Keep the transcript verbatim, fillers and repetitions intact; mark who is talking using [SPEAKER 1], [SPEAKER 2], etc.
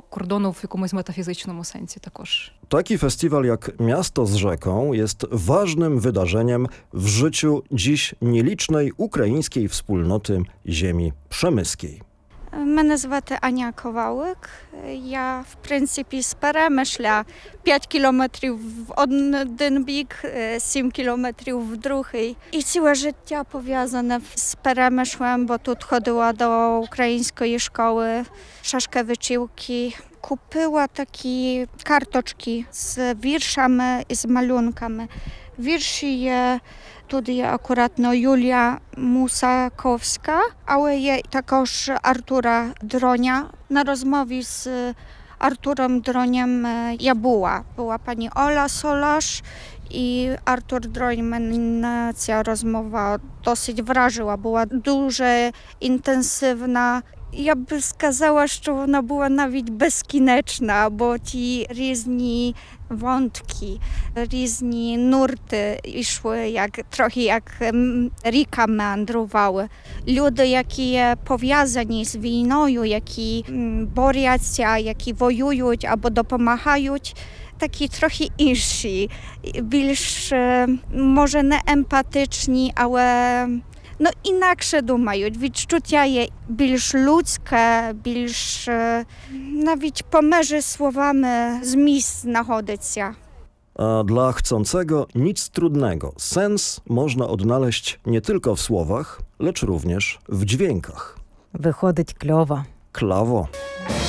[SPEAKER 1] кордону в якомусь метафізичному сенсі також.
[SPEAKER 2] Taki festiwal jak Miasto z rzeką jest ważnym wydarzeniem w życiu dziś nielicznej ukraińskiej wspólnoty ziemi przemyskiej.
[SPEAKER 3] Мене звати Аня Ковалик. Я, в принципі, з Перемишля п'ять кілометрів в один бік, сім кілометрів в другий. І ціле життя пов'язане з Перемишлем, бо тут ходила до української школи Шашкевичівки. Купила такі карточки з віршами і з малюнками. Вірші є, тут є акуратно Юлія Мусаковська, але є також Артура Дроня. На розмові з Артуром Дронем я була. Була пані Оля Солаш і Артур Дронь. Мене ця розмова досить вражила, була дуже інтенсивна. Я б сказала, що вона була навіть безкінечна, бо ті різні wątki, різні нурти йшли, як, трохи як ріка мандруwały. Люди, які є пов'язані з війною, які борються, які воюють або допомагають, такі трохи інші, більш, може, не емпатичні, але ну, інакше думають. Відчуття є більш людське, більш навіть поміж словами зміст знаходиться.
[SPEAKER 2] A dla chcącego nic trudnego. Sens można odnaleźć nie tylko w słowach, lecz również w dźwiękach.
[SPEAKER 4] Виходить кльово.
[SPEAKER 2] Klawo.